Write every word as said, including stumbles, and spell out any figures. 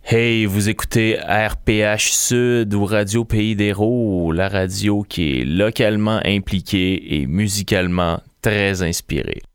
Hey, vous écoutez R P H Sud ou Radio Pays d'Hérault, la radio qui est localement impliquée et musicalement très inspirée.